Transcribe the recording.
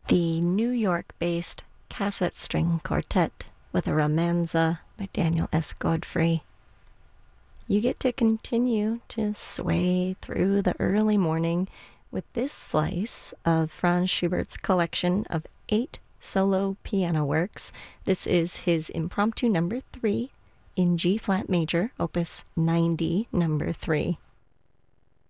The New York-based Cassette String Quartet with a Romanza by Daniel S. Godfrey. You get to continue to sway through the early morning with this slice of Franz Schubert's collection of 8 solo piano works. This is his Impromptu No. 3 in G-flat major, opus 90, No. 3.